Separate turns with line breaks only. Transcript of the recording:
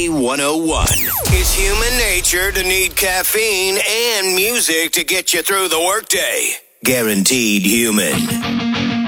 K101. It's human nature to need caffeine and music to get you through the workday. Guaranteed human.